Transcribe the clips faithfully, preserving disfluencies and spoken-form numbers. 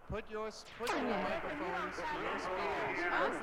Put your put your microphones to your speakers.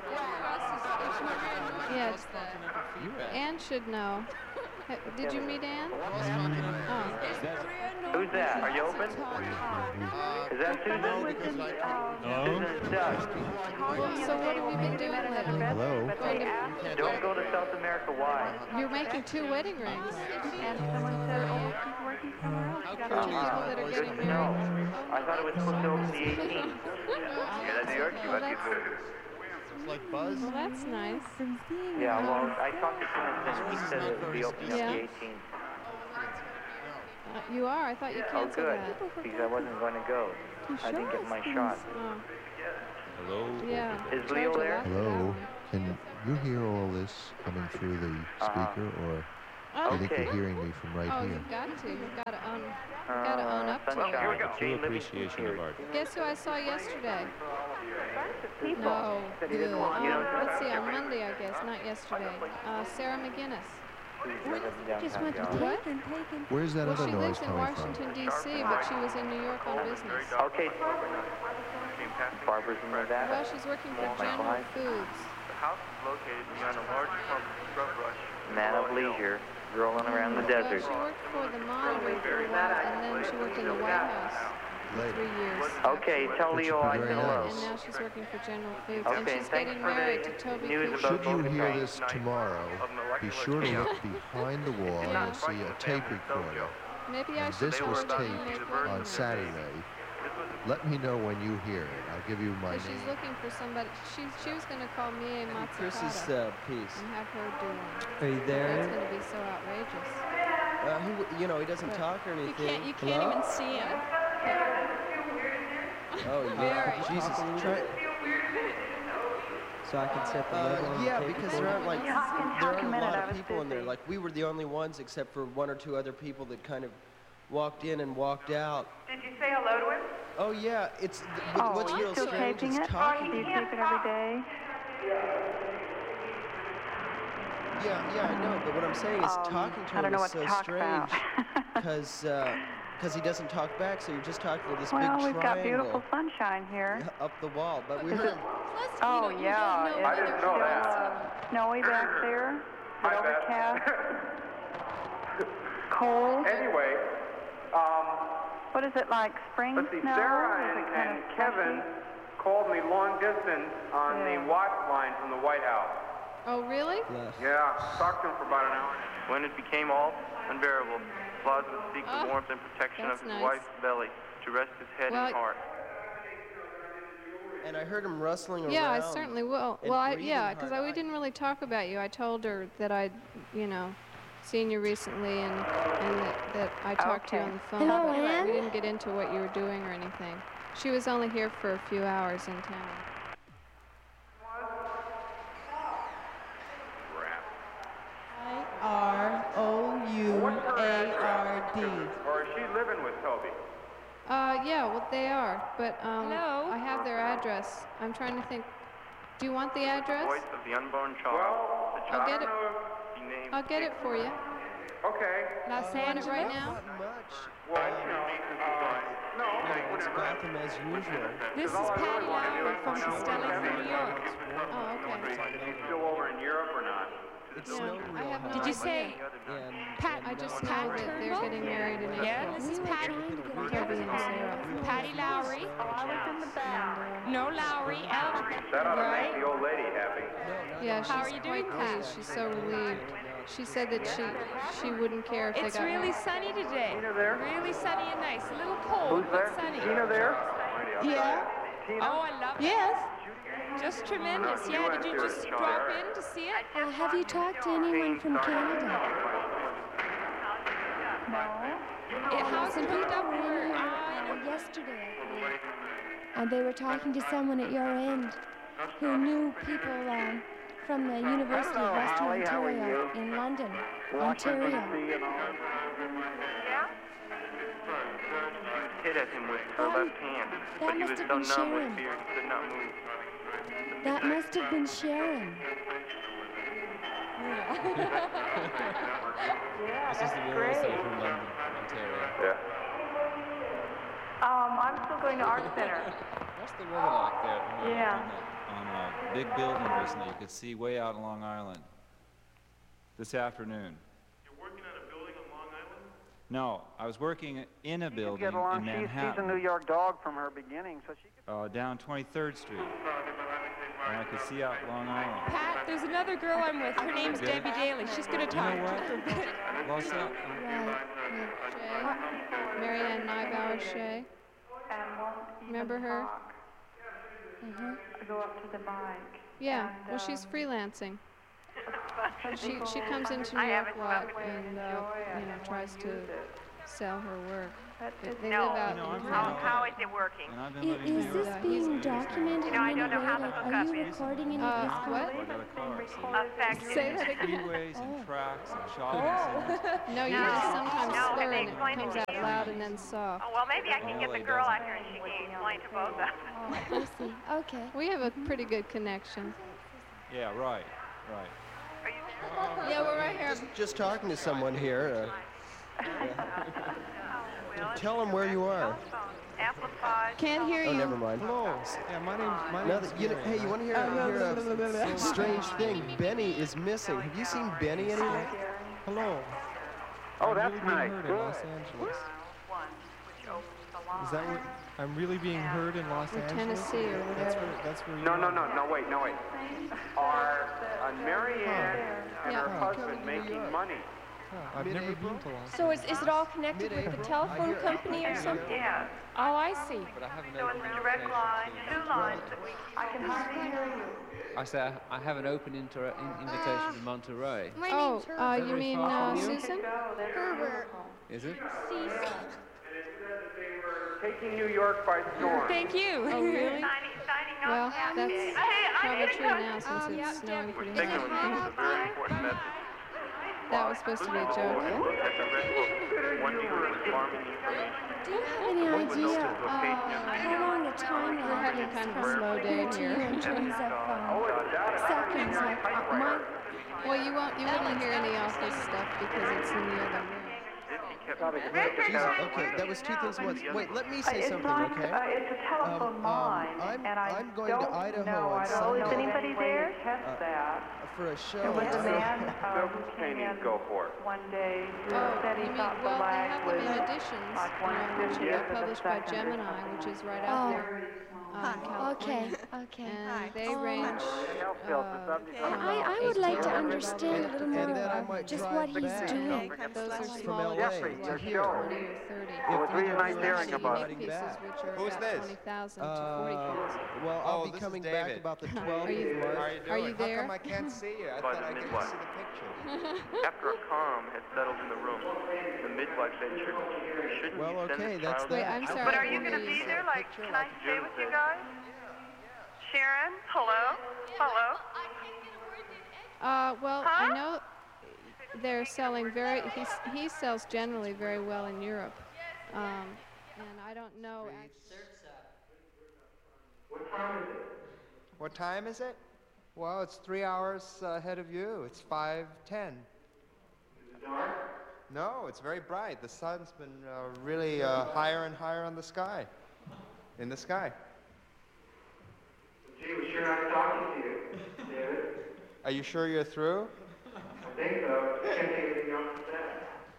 Yeah, Ann should know. Ha- Did you meet Ann? Oh. Who's that? Are you open? Is that Susan? No, because I Susan, it's Doug. Well, so what have you been doing lately? Hello? Going to, Don't go to South America. Why? you're making two wedding rings. And someone said, oh, she's working somewhere else. She got Two a people job. that are Good getting to know. married. I thought it was supposed to open the eighteenth. Yeah, that's New York. You must be food. It's like Buzz. Well, that's nice. Yeah, well, I talked to Susan. He said it would be opening up Yeah. the eighteenth. Uh, you are? I thought you Oh, canceled good. that. Because I wasn't going to go. I didn't get my shot. Oh, Hello? yeah. Is Tried Leo to there? laugh at Hello? that Can you hear all this coming through the speaker, or one. I Oh, think Okay. you're hearing me from right oh, here? you've got to. You've got to own. You've got to own up to Sunshine. it. Jane True Livingston appreciation here. of art. Guess who I saw yesterday? People. No. Said he Good. didn't want- you Oh, know- let's see, on Monday, I guess, not yesterday. Uh, Sarah McGinnis. Just went to What? take and take and Where's that Well, other she noise lives in coming from? Washington, D C, but she was in New York on business. Okay. Barbara's in Well, that. she's working for Michael General Hyde. Foods. The house is located behind a large clump of scrub brush. Man of leisure, rolling around the Well, desert. she worked for the Monitor for a while, and then she worked in the White House for Later. three years. Okay, tell Which Leo would I be said very hello. nice. And now she's working for General Foods. And Okay, she's thanks getting for married the to Toby news Keith. about Should you hear Focus this tomorrow, be sure to look behind the wall Yeah. and see a tape recorder. Maybe I And should this tell was her that you taped make wedding on rings. Saturday. Let me know when you hear it. I'll give you my But she's name. looking for somebody. She she was going to call Mie Chris's Matsukata uh, piece. and have her do one. Are you That's there? going to be so outrageous. Uh, he, w- you know, he doesn't But talk or You anything. can't, you can't Hello? even see him. Oh, Very. yeah. Jesus. Try, So I can set the uh, level on yeah, the tape because recorder? there aren't like Hawkins, there half a aren't a minute, lot I of was people in there. busy. Like we were the only ones, except for one or two other people that kind of walked in and walked out. Did you say hello to him? Oh yeah, it's th- but Oh, what's are you real still strange taping is it? talking. Do you tape it every day? Yeah, yeah, I know. But what I'm saying is Um, talking to I don't him know is what so to talk strange about. because because he doesn't talk back. So you're just talking to this Well, big we've got triangle beautiful sunshine here. up the wall. But we Is heard it- him. Oh, yeah. Is I it didn't still know that. uh, snowy back there? Is it My bad. overcast? Cold? Anyway, um, What is it like, spring let's see, snow? Sarah Is and, it kind and of Kevin slushy? called me long distance on Yeah. the watch line from the White House. Oh, really? Yeah, talked to him for about an hour. When it became all unbearable, Plaza would seek Ah, the warmth and protection of that's his nice. wife's belly to rest his head Well, and heart. And I heard him rustling around. Yeah, I certainly will. and Well, I, breathing yeah, because hard. we didn't really talk about you. I told her that I'd, you know, seen you recently and, and that, that I talked to you Okay. on the phone. Hello, but Ann? we didn't get into what you were doing or anything. She was only here for a few hours in town. I R O U What's her A R address? D. Or is she living with Toby? Uh, yeah, well, they are, but um, Hello? I have their address. I'm trying to think. Do you want the address? Voice of the unborn child. Well, the I'll child get it. be named I'll get it for you. Okay. Los Want it Angeles? right now? Not much. Well, you know, uh, no, okay, It's whatever. Gotham as usual. This is Patty Lowry from Costelli from New York. Oh, okay. Is he still over in Europe or not? It's Yeah, snowed I real have no hard. Did you say And Pat? I just Pat know that they're Turnbull? getting married in April. Yeah, this is Patty. Toby and Sarah. Patty Lowry. Oh, I was in the back. No Lowry. L. That ought to Right? make the old lady happy. Yeah, she's How are you quite doing, pleased. Pat? She's so relieved. She said that she she wouldn't care if they It's got really married. sunny today. Tina there? Really sunny and nice. A little cold, Who's but there? sunny. Tina there? Yeah. Tina? Oh, I love it. Yes. Just tremendous. No, Yeah, you did you went just to it, drop Charlie. in to see it? Uh, have you talked to anyone from Canada? No. It, how's it hooked up? We're Uh, on. yesterday, I believe. And they were talking to someone at your end who knew people um, from the University of Western Holly, how are Ontario you? in London, Washington, Ontario. D C and all. hit at him with her That- left hand, that but he must was have so been numb with Sharon. fear he could not move. That must have been Sharon. Yeah, This is that's the real great. estate from London, Ontario. Yeah. Um, I I'm still going to Art Center. What's the weather like there? On, a- Yeah. on, a, on a big building recently, you could see way out on Long Island this afternoon. You're working on a building on Long Island? No, I was working in a She building could get along. in She's, she's a Manhattan, New York dog from her beginning, so she could. uh, down twenty-third Street, and I could see out Long Island. Pat, there's another girl I'm with. Her name's Good. Debbie Daly. She's going to You talk know to what? her. Los Al- Shay. Marianne Nybauer Shay. And won't even Remember her? talk. Uh-huh. Go up to the mic. Yeah, And, well, she's um, freelancing. She she comes into New York a lot and uh, you know tries to sell her work. But They, it's they no. live out You know, in I'm Brooklyn. from How is it working? And I've been I- living in Is New this York. being documented You know, I in don't any know how way? to Like, hook are up. you recording any Uh, of this? what? I got a car, so Affected. Say that again. freeways and Oh. tracks and shopping centers. No, you No. just sometimes No, slur and they and it explain it comes to out you. loud and then soft. Oh, well, maybe I can get the L A girl doesn't. out here and she can explain to both of us. Oh, I see. Okay. We have a pretty good connection. Yeah, right, right. Are you there? Yeah, we're right here. Just, just talking to someone here. Uh, Well, tell them where you are. amplified. Can't hear Oh, you. never mind. Hello. Yeah, my name. My Now name's that, you know, hey, you want to hear, Oh, no, hear no, no, no, no, no. a strange thing? Benny is missing. Have you seen Benny anywhere? Hello. Oh, I'm that's really being nice. heard in Good. Los Angeles. One, which opens the line. Is that what I'm really being heard in Los Or Angeles? Tennessee or That's whatever. where, that's where you No, no, are. no, no, wait, no, wait. Are uh, Marianne and Yeah. her husband making money? Huh, I've never been to Los So is, is it all connected with the Mid-April. telephone I hear- company or something? Yeah. Oh, I see. But I haven't So it's a direct line, two lines that we I can hardly hear you. I say I I have an open inter in invitation to Monterey. My Oh, name's uh, Herbert. you mean far uh, from you? Susan? Herbert. Is it? Taking New York by storm. Thank you. Oh, really? signing, signing Well, off now. that's Hey, I probably need to true go. now since Um, it's snowing pretty Thank you. hard. This is a very important message. That was supposed to be a joke. At the Red Book, one dealer with farming information. Do you have any One with idea no uh, location. how long the time We're lag having is kind of a from slow day here to you here. in terms of Oh, um, it's down at seconds? Like uh, my, Well, you won't, you wouldn't hear any office stuff because it's in the other room. Jesus, okay, that was two things at once. Wait, let me say It's something, not, okay? uh, it's a telephone Um, um, line, I'm- and I I'm going to don't Idaho know, on I don't Sunday. know Is anybody there? Test Uh, that. For a show. There was a uh, man uh, who came in Go for it. one day who Oh, said he you mean, thought the well, they lag have was them in editions, like you one know, which fiftieth are of a published by second or Gemini, something. which is right out Oh. there uh, in California. okay, okay. And they Oh. range uh, And I, I would like to understand a little more And then I about might just drive what he's back. doing. those are From small L A editions, to like here. twenty or thirty. It was If you really nice don't hearing see about writing pieces, back. which are Who's about this? twenty thousand to forty Uh, thousand. well, Oh, I'll be this is coming back David. about the Are twelfth you- of How are March. you Are doing? you How there? come I can't see you? I By thought the I could midwife. see the picture. After a calm had settled in the room, the midwife said, shouldn't, shouldn't Well, you send okay, this that's child Wait, in?" I'm sorry. But are I you can't going to hear be you. there? Like, can I stay with you guys? Sharon, hello? Hello? Uh, well, Huh? I know they're selling very. He he sells generally very well in Europe, um, and I don't know. Actually. What time is it? Well, it's three hours uh, ahead of you. It's five ten. No, it's very bright. The sun's been uh, really uh, higher and higher on the sky. In the sky. Gee, we sure nice talking to you, David. Are you sure you're through? I think so. Can't think of anything else to say.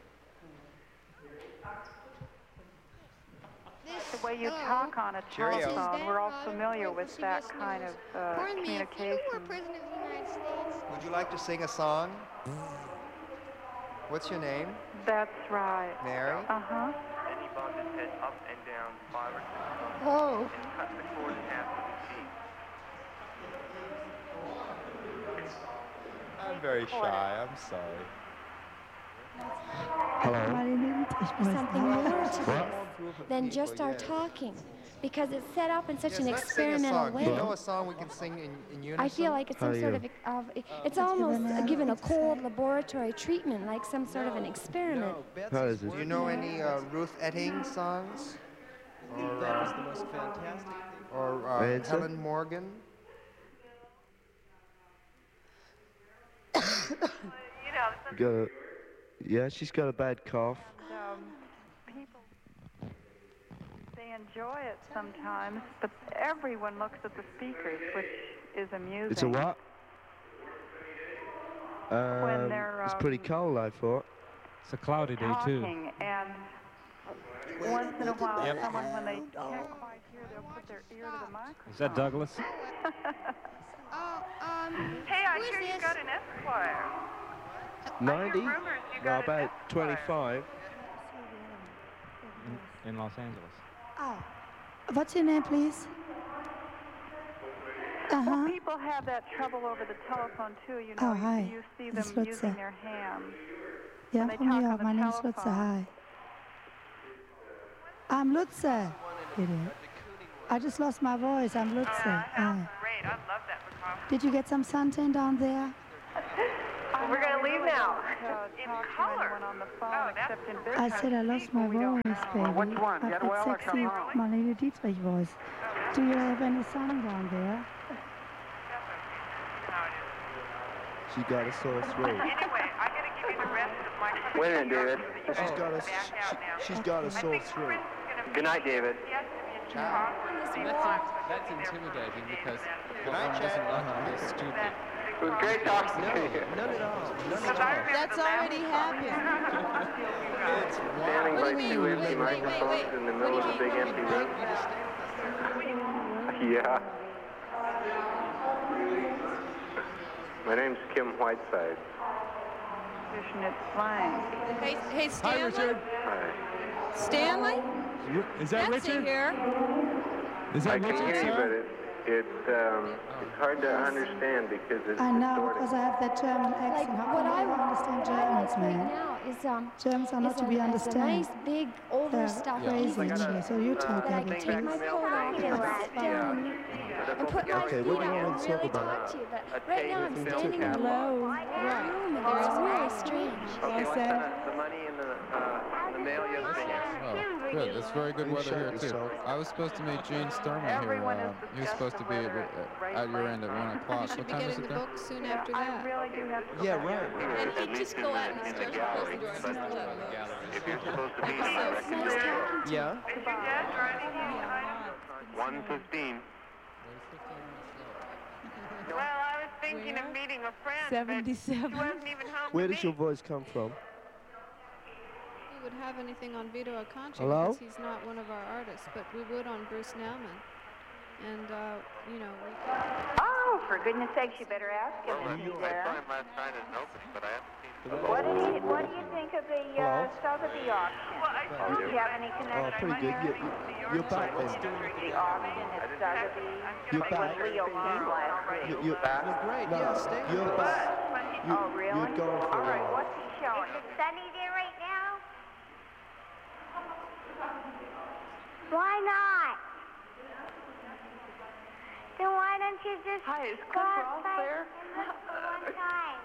The way you talk on a Cheerio. telephone, we're all familiar with that kind of uh, communication. Would you like to sing a song? What's your name? That's right. Mary? Uh-huh. And he bobbed his head up and down five or six times Oh. and cut the cord in half with his teeth. I'm very shy. I'm sorry. Something more to this than just our talking, because it's set up in such Yes, an let's sing a experimental song. way. Do you know a song we can sing in, in unison? I feel like it's some sort of, of it's almost uh, given a cold laboratory treatment, like some sort of an experiment. How is it? Do you know any uh, Ruth Etting songs? Or, That was uh, the most fantastic thing. or uh, Answer. Helen Morgan? You know, some Got a, yeah, she's got a bad cough. Um, people saying enjoy it sometimes, but everyone looks at the speakers, which is amusing. It's a what? Um, they're, it's um, pretty cold, I thought. It's a cloudy day, too. Talking, and once in a while, Yep. someone, when they can't quite hear, they'll put their ear to the microphone. Is that Douglas? Oh, um, hey, I hear you got an Esquire. ninety? rumors you No, got an about twenty-five. In, in Los Angeles. Oh, what's your name, please? Well, Uh-huh. people have that trouble over the telephone, too. You Oh, know, hi. you, you see them It's Lutze. using their hands. Yeah, When I'm they from talk New on York. the My name's Lutze. telephone. Hi. I'm Lutze. Idiot. I just lost my voice. I'm Lutze. Hi. Great, I love that macabre. Did you get some suntan down there? We're going to leave now. In color. On the phone, Oh, that's except in I business. said I lost my voice, baby. Which one, I've Getwell got or sexy Camaro? Marlene Dietrich voice. Do you have any sun down there? She got a sore throat. Anyway, I got to give you the rest of my... Wait a minute, David. She's got a, she, she's got a sore throat. Good night, David. That's, that's intimidating because Good night, one doesn't like to be stupid. It was great talking to you. None at all. None at all. That's already happened. Standing What by do you two mean? empty Wait, wait, wait, microphones wait. in the What middle do of a you big mean? empty room. Yeah. My name's Kim Whiteside. It's slang. Hey, hey, Stanley. Hi, Richard. Hi. Stanley? Is that Betsy Richard? here. Is I that can Richard, hear you, but sir? it, it, um, it's hard to understand because it's I know, distorted. because I have that German accent. How what can I you want understand what I Germans, like right man? now is um Germans are not is to a, be is a understood. nice big They're overstuffed crazy, easy and chair so you talk that I like can it take my too. coat off and sit down and put my Okay, feet what do up you and want to talk really about? talk to you. But right now I'm tape standing in a catalog. low room and it's really strange. Okay, what's that? The money in the, uh, in the mail yesterday. Oh, good. That's very good You weather shut here, too. yourself. I was supposed to meet Gene Sturman here. Everyone Uh, is he was supposed to be at, discussing uh, at your end at one o'clock. You should What be time is getting it the there? book soon after I that. really do have to go Yeah, back. right. And he'd just go out and start closing doors and pull out If you're supposed to be here, I Nice reckon talking to you. Yeah? Is your dad driving you tonight? one fifteen. Well, I was thinking of meeting a friend, but seventy-seven. she wasn't even home Where to does your meet. voice come from? We would have anything on Vito Acconci Hello? because he's not one of our artists, but we would on Bruce Nauman. And, uh, you know, we Oh, for goodness sakes, you better ask him Well, if I he's saw there. him last night at an opening, but I haven't seen him. What do you What do you think of the uh, Hello? Sotheby auction? Well, I Do you have any Oh, connection pretty good. with You, her? you, you're back then. The auction at Sotheby. You're It back. was Leo Keith last week. You, you, You're great. no, Yeah, stay you're with us. back. You, Oh, really? You're gone for All a right, while. what's he showing? Is it sunny there right now? Why not? Then why don't you just Hi, is go Cliff Ross outside there? and look for one time?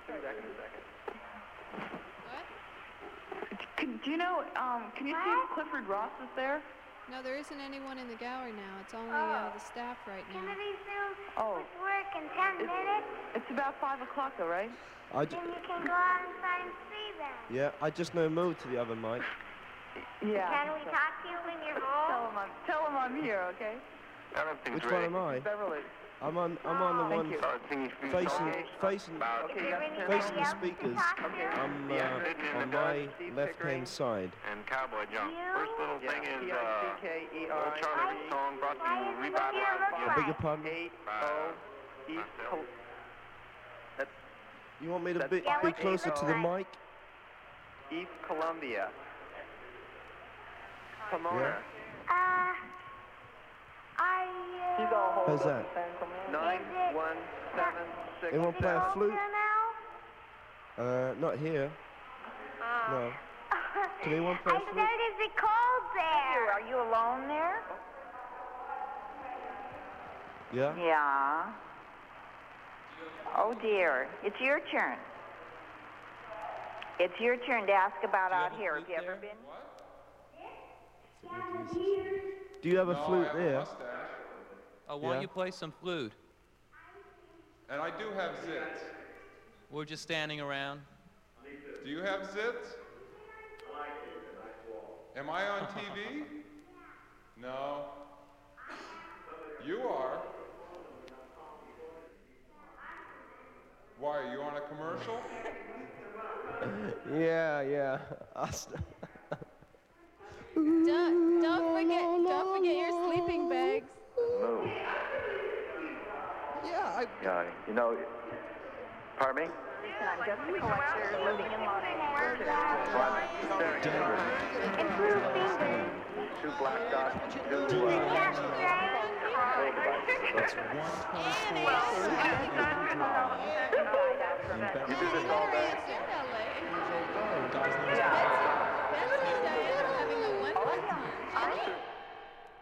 Can, do you know, um, can you see if Clifford Ross is there? No, there isn't anyone in the gallery now. It's only uh, the staff right now. Can we zoom Oh. with work in ten It's, minutes? it's about five o'clock though, right? I ju- Then you can go outside and see them. yeah, I just now moved to the other mic. Yeah. Can we talk to you when you're home? Tell him I'm, tell him I'm here, okay? Everything's Which one ready. am I? Beverly. I'm on. I'm on the Thank one you. Start singing food facing songs. facing About Okay, you got the facing the else to speakers. talk to? I'm Yeah, uh, sitting in on the my dark, Steve left Pickering. hand side. and Cowboy Junk. You? First little Yeah, thing is P uh, I C K E R old I Charlie Reed song brought to Why you, is it revitalized what you look again I beg your like? pardon. eight by O uh, East myself. Col- That's You want me to That's be, Yeah, be what you closer look to the like. mic? East Columbia. Pomona. Uh, I, uh... He's all holed How's up that? in San Clemente. Nine one seven six. Anyone play a cold flute? here now? Uh, not here. No. Can anyone play I a said, flute? is it cold there? Are you alone there? Yeah. Yeah. Oh dear, it's your turn. It's your turn to ask about out here. Have you ever been? Do you have a flute there? Oh, why don't Yeah. you play some flute? And I do have zits. We're just standing around. Do you have zits? Am I on T V? No. You are. Why, are you on a commercial? Yeah, yeah. I'll st- Don't, don't forget, don't forget your sleeping bags. Move. Yeah, I... Yeah, you know, pardon me? I'm just a collector living in Los Angeles. Improve fingers. Two black dots, two, uh, That's right. that's one You do this all day? Betsy and Diana having a wonderful time.